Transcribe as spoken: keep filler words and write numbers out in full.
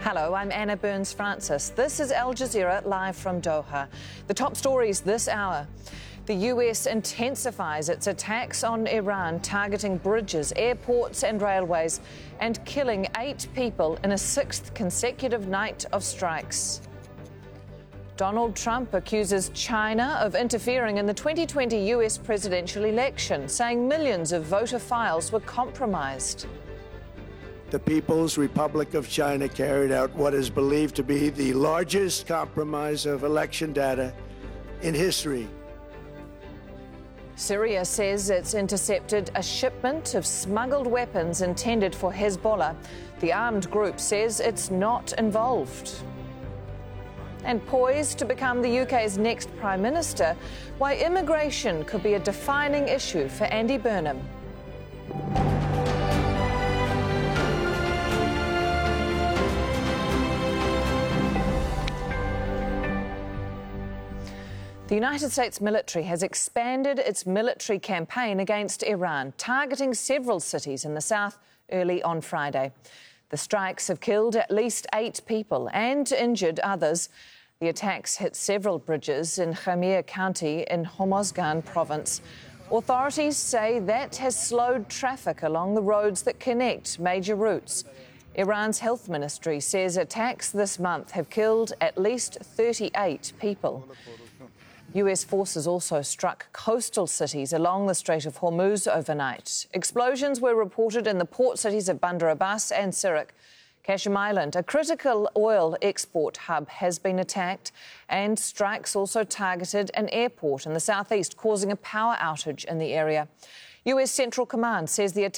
Hello, I'm Anna Burns-Francis. This is Al Jazeera live from Doha. The top stories this hour. The U S intensifies its attacks on Iran, targeting bridges, airports and railways, and killing eight people in a sixth consecutive night of strikes. Donald Trump accuses China of interfering in the twenty twenty U S presidential election, saying millions of voter files were compromised. The People's Republic of China carried out what is believed to be the largest compromise of election data in history. Syria says it's intercepted a shipment of smuggled weapons intended for Hezbollah. The armed group says it's not involved. And poised to become the U K's next Prime Minister, why immigration could be a defining issue for Andy Burnham. The United States military has expanded its military campaign against Iran, targeting several cities in the south early on Friday. The strikes have killed at least eight people and injured others. The attacks hit several bridges in Khamir County in Hormozgan province. Authorities say that has slowed traffic along the roads that connect major routes. Iran's health ministry says attacks this month have killed at least thirty-eight people. U S forces also struck coastal cities along the Strait of Hormuz overnight. Explosions were reported in the port cities of Bandar Abbas and Sirak. Kashim Island, a critical oil export hub, has been attacked, and strikes also targeted an airport in the southeast, causing a power outage in the area. U S Central Command says the